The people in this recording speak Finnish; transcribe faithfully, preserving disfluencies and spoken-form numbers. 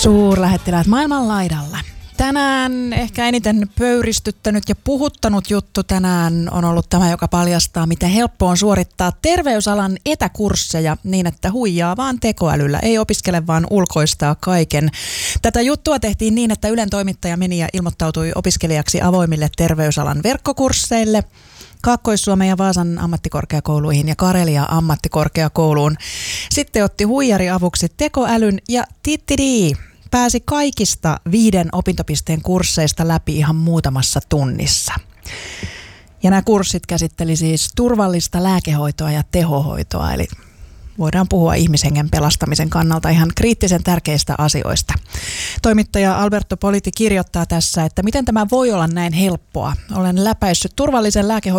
Suurlähettiläät maailman laidalla. Tänään ehkä eniten pöyristyttänyt ja puhuttanut juttu tänään on ollut tämä, joka paljastaa, miten helppo on suorittaa terveysalan etäkursseja niin, että huijaa vaan tekoälyllä. Ei opiskele, vaan ulkoistaa kaiken. Tätä juttua tehtiin niin, että Ylen toimittaja meni ja ilmoittautui opiskelijaksi avoimille terveysalan verkkokursseille Kaakkois-Suomen ja Vaasan ammattikorkeakouluihin ja Karelia ammattikorkeakouluun. Sitten otti huijari avuksi tekoälyn ja tittidii. Pääsi kaikista viiden opintopisteen kursseista läpi ihan muutamassa tunnissa. Ja nämä kurssit käsitteli siis turvallista lääkehoitoa ja tehohoitoa, eli voidaan puhua ihmishengen pelastamisen kannalta ihan kriittisen tärkeistä asioista. Toimittaja Alberto Politi kirjoittaa tässä, että miten tämä voi olla näin helppoa. Olen läpäissyt turvallisen lääkehoidon